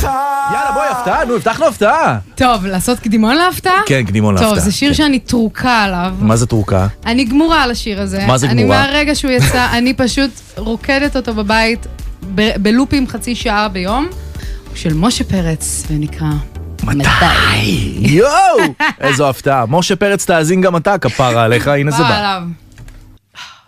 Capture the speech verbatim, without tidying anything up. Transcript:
יאללה, בואי, הפתעה, נו, הבטחנו הפתעה. טוב, לעשות קדימון להפתעה? כן, קדימון להפתעה. טוב, זה שיר שאני טרוקה עליו. מה זה טרוקה? אני גמורה על השיר הזה. מה זה גמורה? אני מהרגע שהוא יצא, אני פשוט רוקדת אותו בבית, ב- בלופים חצי שעה ביום, של משה פרץ, ונקרא... מתי? יואו! איזו הפתעה. משה פרץ תאזין גם אתה, כפרה עליך, הנה זה בא.